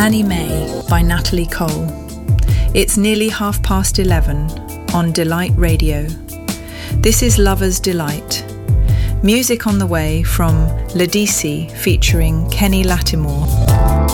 Annie May by Natalie Cole. It's nearly 11:30 on Delight Radio. This is Lover's Delight. Music on the way from Ladisi featuring Kenny Lattimore.